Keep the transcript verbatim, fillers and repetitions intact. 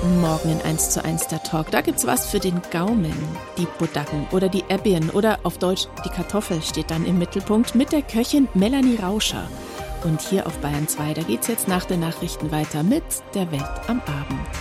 Morgen in eins zu eins der Talk. Da gibt's was für den Gaumen. Die Budacken oder die Ebbien oder auf Deutsch die Kartoffel steht dann im Mittelpunkt mit der Köchin Melanie Rauscher. Und hier auf Bayern zwei, da geht's jetzt nach den Nachrichten weiter mit der Welt am Abend.